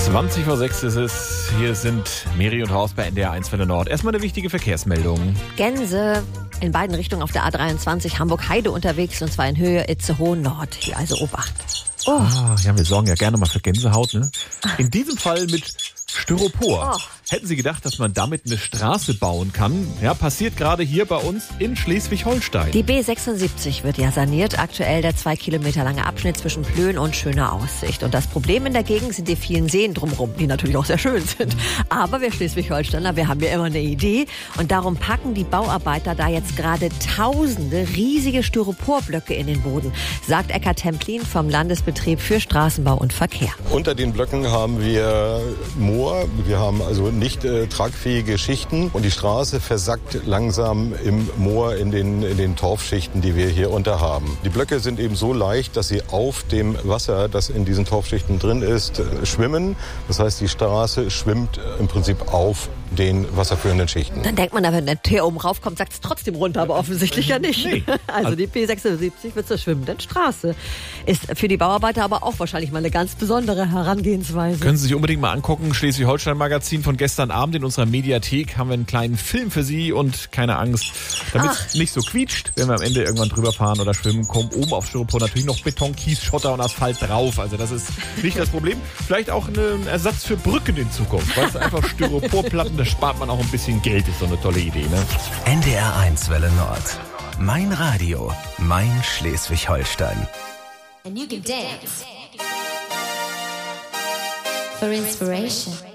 20:06 ist es. Hier sind Miri und Horst bei NDR 1 Welle Nord. Erstmal eine wichtige Verkehrsmeldung. Gänse in beiden Richtungen auf der A23 Hamburg-Heide unterwegs, und zwar in Höhe Itzehoe-Nord. Hier also Obacht. Oh. Ja, wir sorgen ja gerne mal für Gänsehaut, ne? In diesem Fall mit Styropor. Oh. Hätten Sie gedacht, dass man damit eine Straße bauen kann? Ja, passiert gerade hier bei uns in Schleswig-Holstein. Die B76 wird ja saniert. Aktuell der 2 Kilometer lange Abschnitt zwischen Plön und Schöner Aussicht. Und das Problem in der Gegend sind die vielen Seen drumherum, die natürlich auch sehr schön sind. Aber wir Schleswig-Holsteiner, wir haben ja immer eine Idee. Und darum packen die Bauarbeiter da jetzt gerade tausende riesige Styroporblöcke in den Boden, sagt Eckhard Templin vom Landesbetrieb für Straßenbau und Verkehr. Unter den Blöcken haben wir Moor. Wir haben also nicht tragfähige Schichten, und die Straße versackt langsam im Moor in den Torfschichten, die wir hier unter haben. Die Blöcke sind eben so leicht, dass sie auf dem Wasser, das in diesen Torfschichten drin ist, schwimmen. Das heißt, die Straße schwimmt im Prinzip auf den wasserführenden Schichten. Dann denkt man, wenn der Teer oben raufkommt, sagt es trotzdem runter, aber offensichtlich ja nicht. Nee. Also die P76 wird zur schwimmenden Straße. Ist für die Bauarbeiter aber auch wahrscheinlich mal eine ganz besondere Herangehensweise. Können Sie sich unbedingt mal angucken. Schleswig-Holstein-Magazin von gestern Abend in unserer Mediathek haben wir einen kleinen Film für Sie, und keine Angst, damit es nicht so quietscht, wenn wir am Ende irgendwann drüber fahren oder schwimmen, kommen oben auf Styropor natürlich noch Beton, Kies, Schotter und Asphalt drauf. Also das ist nicht das Problem. Vielleicht auch ein Ersatz für Brücken in Zukunft. Weißt du, einfach Styroporplatten, da spart man auch ein bisschen Geld. Ist so eine tolle Idee, ne? NDR 1 Welle Nord. Mein Radio, mein Schleswig-Holstein. And you can dance for inspiration.